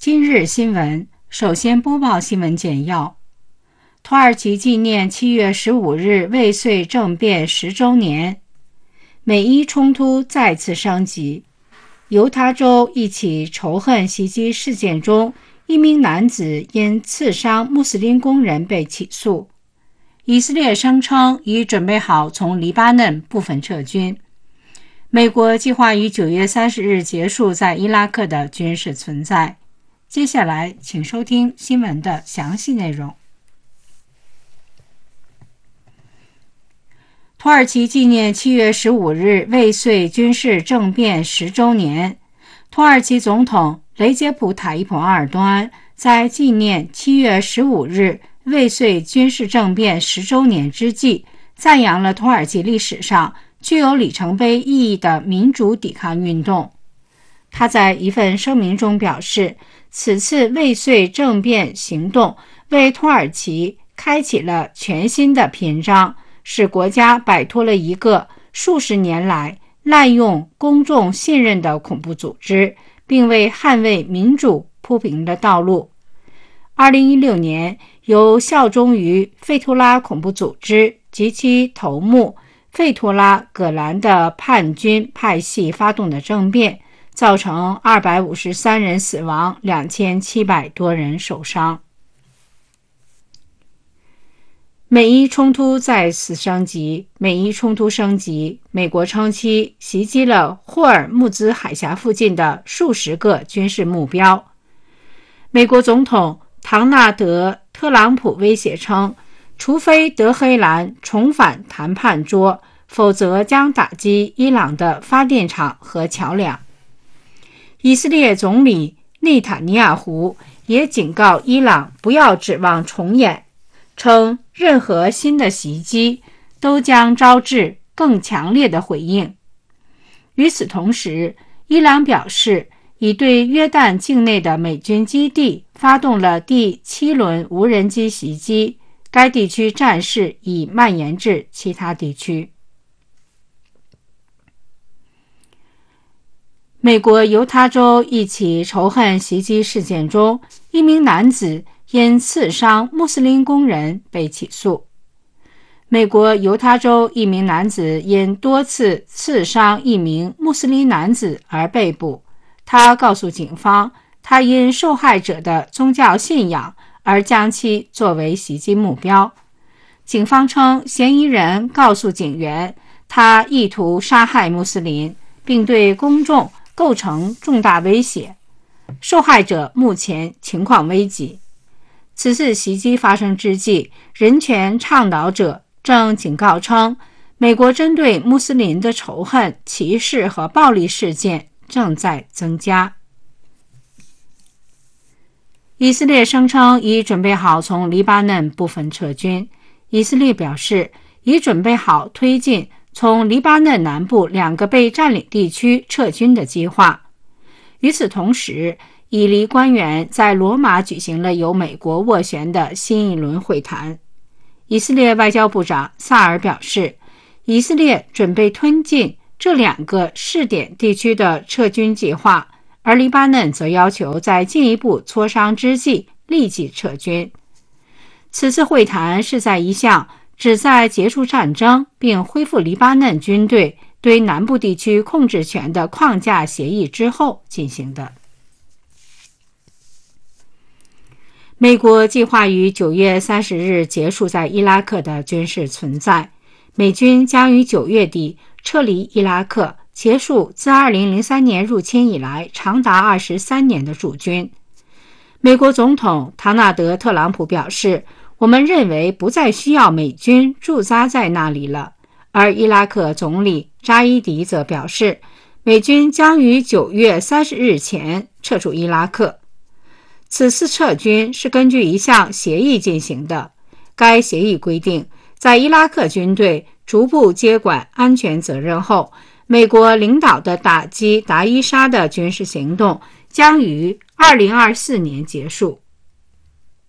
今日新闻，首先播报新闻简要。土耳其纪念7月15日未遂政变10周年，美伊冲突再次升级。犹他州一起仇恨袭击事件中，一名男子因刺伤穆斯林工人被起诉。以色列声称已准备好从黎巴嫩部分撤军。美国计划于9月30日结束在伊拉克的军事存在。接下来请收听新闻的详细内容。土耳其纪念7月15日未遂军事政变10周年，土耳其总统雷杰普·塔伊普·埃尔多安在纪念7月15日未遂军事政变10周年之际，赞扬了土耳其历史上具有里程碑意义的民主抵抗运动。他在一份声明中表示，此次未遂政变行动为土耳其开启了全新的篇章，使国家摆脱了一个数十年来滥用公众信任的恐怖组织，并为捍卫民主铺平了道路。2016年，由效忠于费图拉恐怖组织及其头目费图拉·葛兰的叛军派系发动的政变，造成253人死亡，2700多人受伤。美伊冲突再次升级。美国称其袭击了霍尔木兹海峡附近的数十个军事目标。美国总统唐纳德·特朗普威胁称，除非德黑兰重返谈判桌，否则将打击伊朗的发电厂和桥梁。以色列总理内塔尼亚胡也警告伊朗不要指望重演，称任何新的袭击都将招致更强烈的回应。与此同时，伊朗表示已对约旦境内的美军基地发动了第7轮无人机袭击，该地区战事已蔓延至其他地区。美国犹他州一起仇恨袭击事件中，一名男子因刺伤穆斯林工人被起诉。美国犹他州一名男子因多次刺伤一名穆斯林男子而被捕。他告诉警方，他因受害者的宗教信仰而将其作为袭击目标。警方称，嫌疑人告诉警员，他意图杀害穆斯林，并对公众构成重大威胁。受害者目前情况危急。此次袭击发生之际，人权倡导者正警告称，美国针对穆斯林的仇恨、歧视和暴力事件正在增加。以色列声称已准备好从黎巴嫩部分撤军。以色列表示已准备好推进从黎巴嫩南部2个被占领地区撤军的计划。与此同时，以黎官员在罗马举行了由美国斡旋的新一轮会谈。以色列外交部长萨尔表示，以色列准备推进这2个试点地区的撤军计划，而黎巴嫩则要求在进一步磋商之际立即撤军。此次会谈是在一项旨在结束战争并恢复黎巴嫩军队对南部地区控制权的框架协议之后进行的。美国计划于9月30日结束在伊拉克的军事存在。美军将于9月底撤离伊拉克，结束自2003年入侵以来长达23年的驻军。美国总统唐纳德·特朗普表示，我们认为不再需要美军驻扎在那里了。而伊拉克总理扎伊迪则表示，美军将于9月30日前撤出伊拉克。此次撤军是根据一项协议进行的。该协议规定，在伊拉克军队逐步接管安全责任后，美国领导的打击达伊沙的军事行动将于2024年结束。